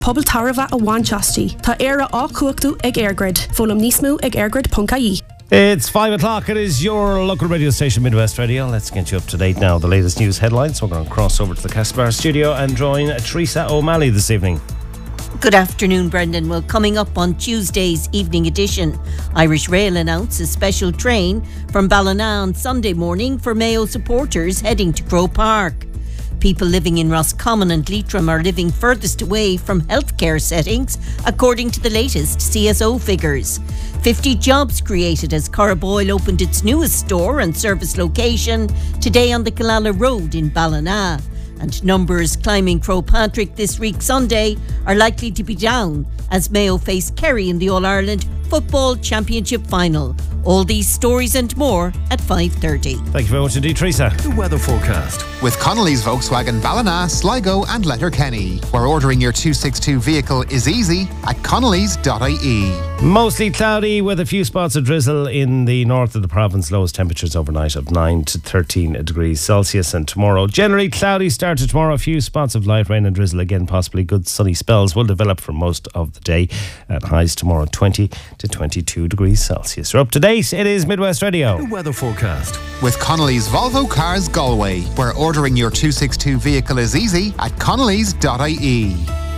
Pobl Tarava a Wanchasti. Ta era a cuachtu ag Airgrid. Fulham Nismu ag airgrid.ie. It's 5 o'clock. It is your local radio station, Midwest Radio. Let's get you up to date now. The latest news headlines. We're going to cross over to the Castlebar studio and join Teresa O'Malley this evening. Good afternoon, Brendan. Well, coming up on Tuesday's evening edition, Irish Rail announces a special train from Ballina on Sunday morning for Mayo supporters heading to Croke Park. People living in Roscommon and Leitrim are living furthest away from healthcare settings, according to the latest CSO figures. 50 jobs created as Carboyle opened its newest store and service location today on the Killala Road in Ballina. And numbers climbing Croagh Patrick this week Sunday are likely to be down as Mayo face Kerry in the All-Ireland Football Championship final. All these stories and more at 5:30. Thank you very much indeed, Teresa. The weather forecast with Connolly's Volkswagen Ballina, Sligo and Letterkenny, where ordering your 262 vehicle is easy at connellys.ie. Mostly cloudy with a few spots of drizzle in the north of the province. Lowest temperatures overnight of 9 to 13 degrees Celsius. And tomorrow, generally cloudy start to tomorrow. A few spots of light rain and drizzle again. Possibly good sunny spells will develop for most of the day. At highs tomorrow 20 to 22 degrees Celsius. We're up to date. It is Midwest Radio. The weather forecast with Connolly's Volvo Cars Galway, where ordering your 262 vehicle is easy at connellys.ie.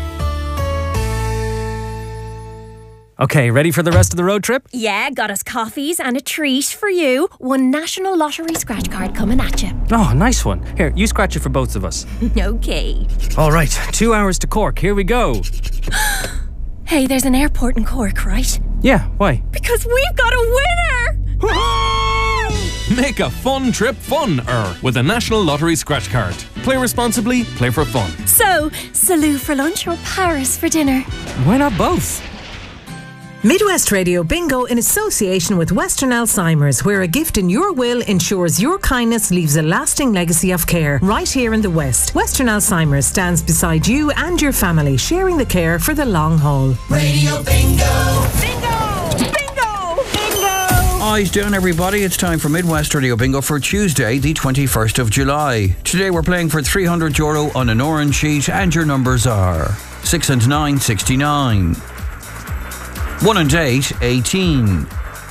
Okay, ready for the rest of the road trip? Yeah, got us coffees and a treat for you. One National Lottery scratch card coming at you. Oh, nice one. Here, you scratch it for both of us. Okay. All right, 2 hours to Cork. Here we go. Hey, there's an airport in Cork, right? Yeah, why? Because we've got a winner! Make a fun trip fun-er with a National Lottery scratch card. Play responsibly, play for fun. So, Salou for lunch or Paris for dinner? Why not both? Midwest Radio Bingo in association with Western Alzheimer's, where a gift in your will ensures your kindness leaves a lasting legacy of care. Right here in the West, Western Alzheimer's stands beside you and your family, sharing the care for the long haul. Radio Bingo! Bingo! Bingo! Bingo! Eyes down, everybody. It's time for Midwest Radio Bingo for Tuesday, the 21st of July. Today we're playing for €300 on an orange sheet, and your numbers are 6 and 9, 69. 1 and 8, 18.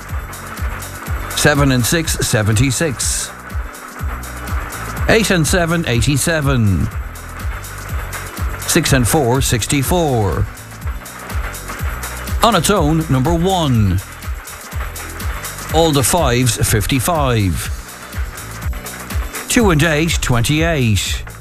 7 and 6, 76. 8 and 7, 87. 6 and 4, 64. On its own, number 1. All the 5s, 55. 2 and 8, 28.